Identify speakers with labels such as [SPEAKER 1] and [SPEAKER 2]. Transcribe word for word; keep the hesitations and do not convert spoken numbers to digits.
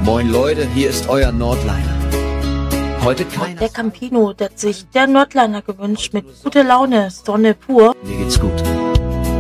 [SPEAKER 1] Moin Leute, hier ist euer Nordliner. Heute keiner.
[SPEAKER 2] Der Campino, der hat sich der Nordliner gewünscht mit guter Laune, Sonne pur.
[SPEAKER 1] Mir geht's gut.